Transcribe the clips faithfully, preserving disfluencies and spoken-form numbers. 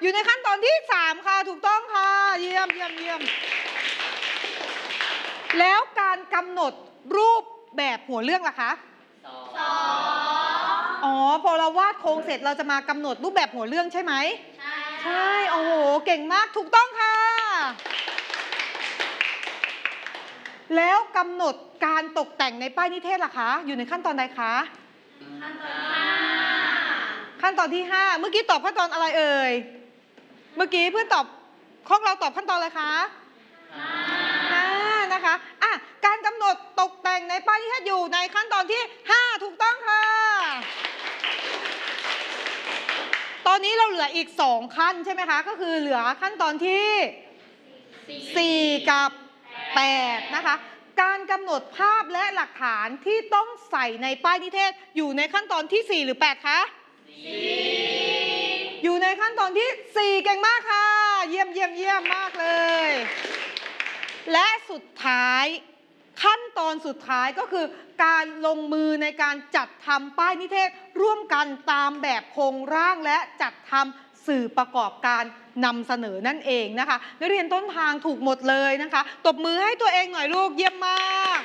อยู่ในขั้นตอนที่สามค่ะถูกต้องค่ะเยี่ยมเยี่ยมเยี่ยมแล้วการกำหนดรูปแบบหัวเรื่องล่ะคะสองอ๋อพอเราวาดโครงเสร็จเราจะมากำหนดรูปแบบหัวเรื่องใช่ไหมใช่ใช่โอ้โหเก่งมากถูกต้องค่ะแล้วกำหนดการตกแต่งในป้ายนิเทศล่ะคะอยู่ในขั้นตอนใดคะขั้นตอนที่ห้าขั้นตอนที่ห้าเมื่อกี้ตอบขั้นตอนอะไรเอ่ยเมื่อกี้เพื่อนตอบข้องเราตอบขั้นตอนอะไรคะห้านะคะอ่ะการกำหนดตกแต่งในป้ายนิเทศอยู่ในขั้นตอนที่ห้าถูกต้องค่ะตอนนี้เราเหลืออีกสองขั้นใช่ไหมคะก็คือเหลือขั้นตอนที่สี่กับแปดนะคะการกำหนดภาพและหลักฐานที่ต้องใส่ในป้ายนิเทศอยู่ในขั้นตอนที่สี่หรือแปดคะสี่อยู่ในขั้นตอนที่สี่เก่งมากค่ะเยี่ยมเยี่ยมเยี่ยมมากเลยและสุดท้ายขั้นตอนสุดท้ายก็คือการลงมือในการจัดทำป้ายนิเทศร่วมกันตามแบบโครงร่างและจัดทำสื่อประกอบการนำเสนอนั่นเองนะคะนักเรียนต้นทางถูกหมดเลยนะคะตบมือให้ตัวเองหน่อยลูกเยี่ยมมาก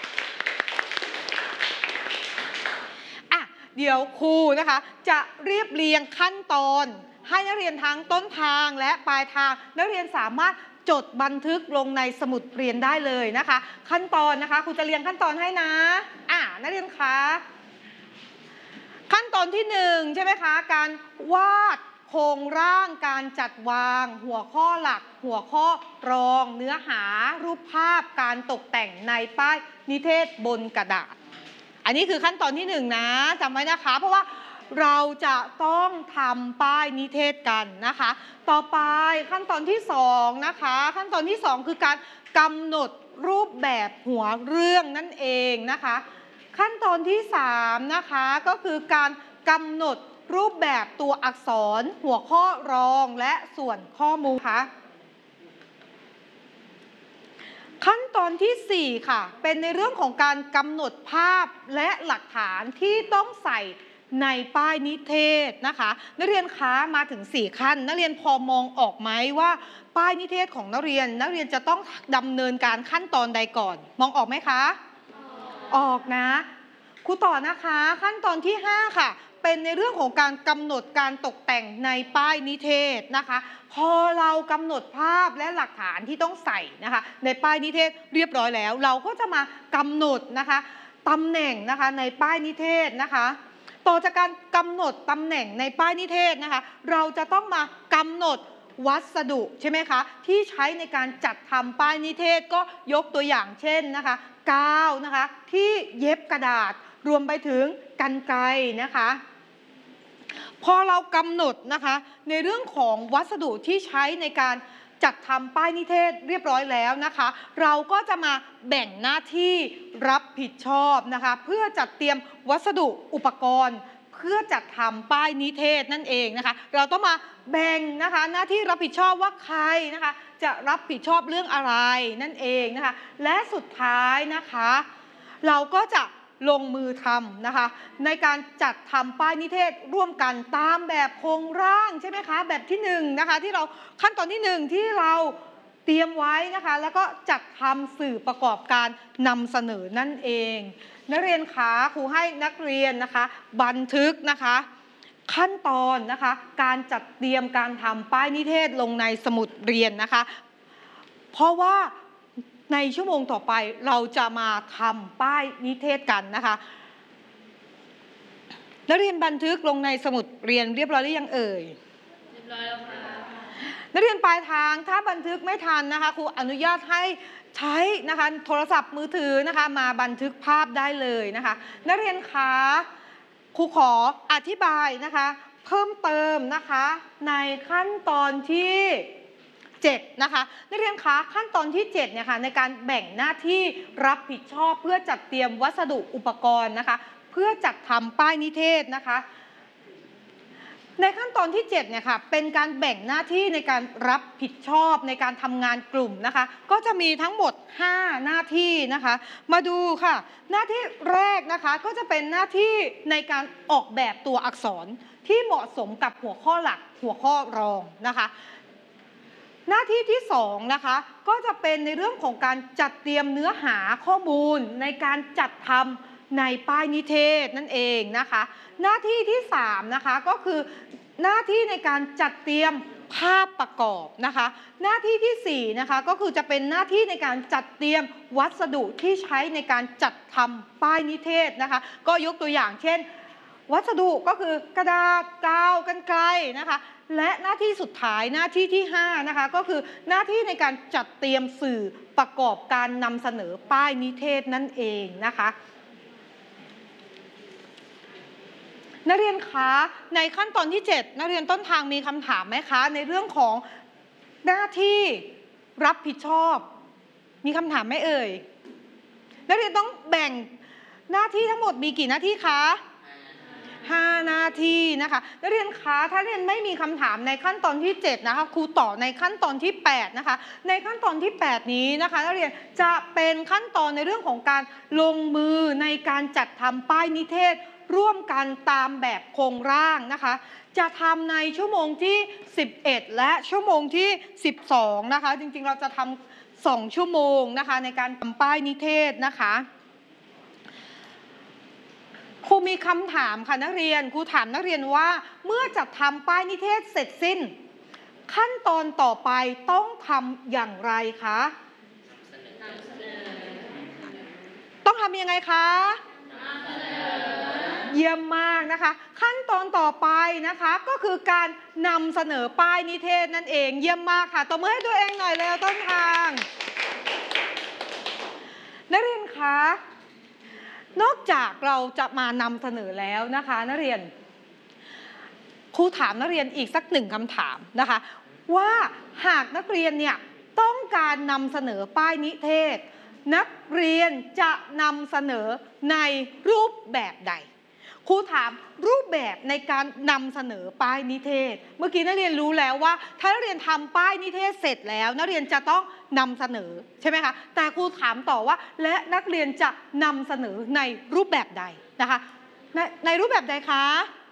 อ่ะเดี๋ยวครูนะคะจะเรียบเรียงขั้นตอนให้นักเรียนทั้งต้นทางและปลายทางนักเรียนสามารถจดบันทึกลงในสมุดเรียนได้เลยนะคะขั้นตอนนะคะครูจะเรียงขั้นตอนให้นะอ่ะนักเรียนคะขั้นตอนที่หนึ่งใช่ไหมคะการวาดโครงร่างการจัดวางหัวข้อหลักหัวข้อรองเนื้อหารูปภาพการตกแต่งในป้ายนิเทศบนกระดาษอันนี้คือขั้นตอนที่หนึ่งนะจำไว้นะคะเพราะว่าเราจะต้องทำป้ายนิเทศกันนะคะต่อไปขั้นตอนที่สองนะคะขั้นตอนที่สองคือการกำหนดรูปแบบหัวเรื่องนั่นเองนะคะขั้นตอนที่สามนะคะก็คือการกำหนดรูปแบบตัวอักษรหัวข้อรองและส่วนข้อมูลค่ะขั้นตอนที่สี่ค่ะเป็นในเรื่องของการกำหนดภาพและหลักฐานที่ต้องใส่ในป้ายนิเทศนะคะนักเรียนคะมาถึงสี่ขั้นนักเรียนพอมองออกไหมว่าป้ายนิเทศของนักเรียนนักเรียนจะต้องดำเนินการขั้นตอนใดก่อนมองออกไหมคะออกนะครูต่อนะคะขั้นตอนที่ห้าค่ะเป็นในเรื่องของการกำหนดการตกแต่งในป้ายนิเทศนะคะพอเรากำหนดภาพและหลักฐานที่ต้องใส่นะคะในป้ายนิเทศเรียบร้อยแล้วเราก็จะมากำหนดนะคะตำแหน่งนะคะในป้ายนิเทศนะคะต่อจากการกำหนดตำแหน่งในป้ายนิเทศนะคะเราจะต้องมากำหนดวัสดุใช่ไหมคะที่ใช้ในการจัดทำป้ายนิเทศก็ยกตัวอย่างเช่นนะคะกาวนะคะที่เย็บกระดาษรวมไปถึงกรรไกรนะคะพอเรากำหนดนะคะในเรื่องของวัสดุที่ใช้ในการจัดทำป้ายนิเทศเรียบร้อยแล้วนะคะเราก็จะมาแบ่งหน้าที่รับผิดชอบนะคะเพื่อจัดเตรียมวัสดุอุปกรณ์เพื่อจัดทำป้ายนิเทศนั่นเองนะคะเราต้องมาแบ่งนะคะหน้าที่รับผิดชอบว่าใครนะคะจะรับผิดชอบเรื่องอะไรนั่นเองนะคะและสุดท้ายนะคะเราก็จะลงมือทำนะคะในการจัดทำป้ายนิเทศร่วมกันตามแบบโครงร่างใช่ไหมคะแบบที่หนึ่งนะคะที่เราขั้นตอนที่หนึ่งที่เราเตรียมไว้นะคะแล้วก็จัดทำสื่อประกอบการนำเสนอนั่นเองนักเรียนคะครูให้นักเรียนนะคะบันทึกนะคะขั้นตอนนะคะการจัดเตรียมการทำป้ายนิเทศลงในสมุดเรียนนะคะเพราะว่าในชั่วโมงต่อไปเราจะมาทำป้ายนิเทศกันนะคะนักเรียนบันทึกลงในสมุดเรียนเรียบร้อยหรือยังเอ่ยเรียบร้อยแล้วค่ะนักเรียนปลายทางถ้าบันทึกไม่ทันนะคะครูอนุญาตให้ใช้นะคะโทรศัพท์มือถือนะคะมาบันทึกภาพได้เลยนะคะนักเรียนคะครูขออธิบายนะคะเพิ่มเติมนะคะในขั้นตอนที่เจ็ดนะคะนักเรียนคะขั้นตอนที่เจ็ดเนี่ยค่ะในการแบ่งหน้าที่รับผิดชอบเพื่อจัดเตรียมวัสดุอุปกรณ์นะคะเพื่อจัดทำป้ายนิเทศนะคะในขั้นตอนที่เจ็ดเนี่ยค่ะเป็นการแบ่งหน้าที่ในการรับผิดชอบในการทำงานกลุ่มนะคะก็จะมีทั้งหมดห้าหน้าที่นะคะมาดูค่ะหน้าที่แรกนะคะก็จะเป็นหน้าที่ในการออกแบบตัวอักษรที่เหมาะสมกับหัวข้อหลักหัวข้อรองนะคะหน้าที่ที่สองนะคะก็จะเป็นในเรื่องของการจัดเตรียมเนื้อหาข้อมูลในการจัดทำในป้ายนิเทศนั่นเองนะคะหน้าที่ที่สามนะคะก็คือหน้าที่ในการจัดเตรียมภาพประกอบนะคะหน้าที่ที่สี่นะคะก็คือจะเป็นหน้าที่ในการจัดเตรียมวัสดุที่ใช้ในการจัดทำป้ายนิเทศนะคะก็ยกตัวอย่างเช่นวัสดุก็คือกระดาษกาวกรรไกรนะคะและหน้าที่สุดท้ายหน้าที่ที่ห้านะคะก็คือหน้าที่ในการจัดเตรียมสื่อประกอบการนำเสนอป้ายนิเทศนั่นเองนะคะนักเรียนคะในขั้นตอนที่เจ็ดนักเรียนต้นทางมีคำถามไหมคะในเรื่องของหน้าที่รับผิดชอบมีคำถามไหมเอ่ยนักเรียนต้องแบ่งหน้าที่ทั้งหมดมีกี่หน้าที่คะห้าหน้าที่นะคะนักเรียนคะถ้าเรียนไม่มีคำถามในขั้นตอนที่เจ็ดนะคะครูต่อในขั้นตอนที่แปดนะคะในขั้นตอนที่แปดนี้นะคะนักเรียนจะเป็นขั้นตอนในเรื่องของการลงมือในการจัดทำป้ายนิเทศร่วมกันตามแบบโครงร่างนะคะจะทำในชั่วโมงที่สิบเอ็ดและชั่วโมงที่สิบสองนะคะจริงๆเราจะทำสองชั่วโมงนะคะในการทำป้ายนิเทศนะคะครูมีคำถามค่ะนักเรียนครูถามนักเรียนว่าเมื่อจัดทำป้ายนิเทศเสร็จสิ้นขั้นตอนต่อไปต้องทำอย่างไรคะต้องทำยังไงคะเยี่ยมมากนะคะขั้นตอนต่อไปนะคะก็คือการนำเสนอป้ายนิเทศนั่นเองเยี่ยมมากค่ะตบมือให้ตัวเองหน่อยแล้วต้นทางนักเรียนคะนอกจากเราจะมานำเสนอแล้วนะคะนักเรียนครูถามนักเรียนอีกสักหนึ่งคำถามนะคะว่าหากนักเรียนเนี่ยต้องการนำเสนอป้ายนิเทศนักเรียนจะนำเสนอในรูปแบบใดครูถามรูปแบบในการนำเสนอป้ายนิเทศเมื่อกี้นักเรียนรู้แล้วว่าถ้านักเรียนทำป้ายนิเทศเสร็จแล้วนักเรียนจะต้องนำเสนอใช่ไหมคะแต่ครูถามต่อว่าและนักเรียนจะนำเสนอในรูปแบบใดนะคะในในรูปแบบใดคะ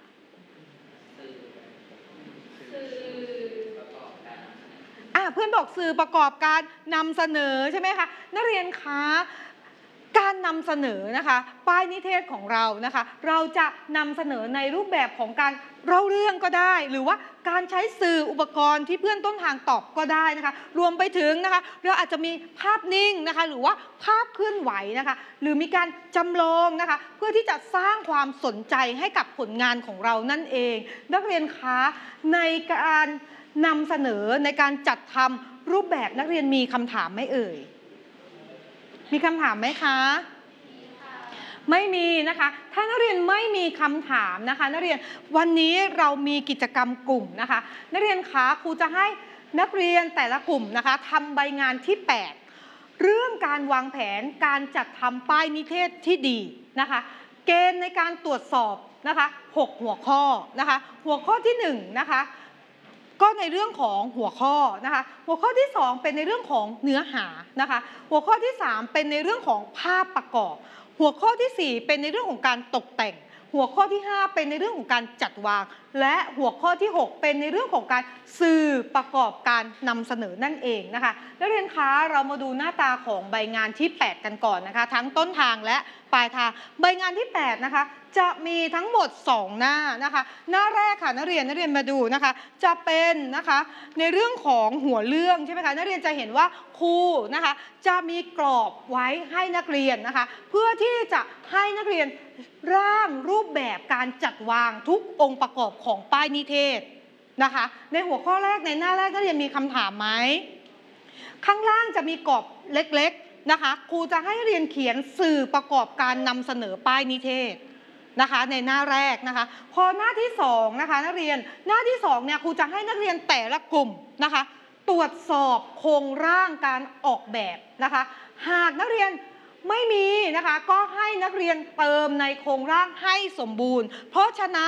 อ่ะเพื่อนบอกสื่อประกอบการนำเสนอใช่ไหมคะนักเรียนคะการนำเสนอนะคะป้ายนิเทศของเรานะคะเราจะนำเสนอในรูปแบบของการเล่าเรื่องก็ได้หรือว่าการใช้สื่ออุปกรณ์ที่เพื่อนต้นทางตอบก็ได้นะคะรวมไปถึงนะคะเราอาจจะมีภาพนิ่งนะคะหรือว่าภาพเคลื่อนไหวนะคะหรือมีการจำลองนะคะเพื่อที่จะสร้างความสนใจให้กับผลงานของเรานั่นเองนักเรียนคะในการนำเสนอในการจัดทำรูปแบบนักเรียนมีคำถามไหมเอ่ยมีคำถามไหมคะไม่มีนะคะถ้านักเรียนไม่มีคำถามนะคะนักเรียนวันนี้เรามีกิจกรรมกลุ่มนะคะนักเรียนคะครูจะให้นักเรียนแต่ละกลุ่มนะคะทำใบงานที่แปดเรื่องการวางแผนการจัดทำป้ายนิเทศที่ดีนะคะเกณฑ์ในการตรวจสอบนะคะหกหัวข้อนะคะหัวข้อที่หนึ่งนะคะก็ในเรื่องของหัวข้อนะคะหัวข้อที่สองเป็นในเรื่องของเนื้อหานะคะหัวข้อที่สามเป็นในเรื่องของภาพประกอบหัวข้อที่สี่เป็นในเรื่องของการตกแต่งหัวข้อที่ห้าเป็นในเรื่องของการจัดวางและหัวข้อที่หกเป็นในเรื่องของการสื่อประกอบการนำเสนอนั่นเองนะคะนักเรียนคะเรามาดูหน้าตาของใบงานที่แปดกันก่อนนะคะทั้งต้นทางและปลายทางใบงานที่แปดนะคะจะมีทั้งหมดสองหน้านะคะหน้าแรกค่ะนักเรียนนักเรียนมาดูนะคะจะเป็นนะคะในเรื่องของหัวเรื่องใช่ไหมคะนักเรียนจะเห็นว่าครูนะคะจะมีกรอบไว้ให้นักเรียนนะคะเพื่อที่จะให้นักเรียนร่างรูปแบบการจัดวางทุกองค์ประกอบของป้ายนิเทศนะคะในหัวข้อแรกในหน้าแรกนักเรียนมีคำถามไหมข้างล่างจะมีกรอบเล็กๆนะคะครูจะให้เรียนเขียนสื่อประกอบการนำเสนอป้ายนิเทศนะคะในหน้าแรกนะคะพอหน้าที่สองนะคะนักเรียนหน้าที่สองเนี่ยครูจะให้นักเรียนแต่ละกลุ่มนะคะตรวจสอบโครงร่างการออกแบบนะคะหากนักเรียนไม่มีนะคะก็ให้นักเรียนเติมในโครงร่างให้สมบูรณ์เพราะฉะนั้น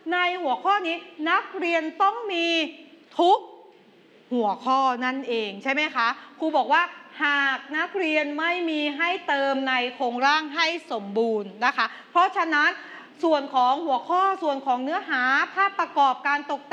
ในหัวข้อนี้นักเรียนต้องมีทุกหัวข้อนั่นเองใช่ไหมคะครูบอกว่าหากนักเรียนไม่มีให้เติมในโครงร่างให้สมบูรณ์นะคะเพราะฉะนั้นส่วนของหัวข้อส่วนของเนื้อหาภาพประกอบการตกแต่ง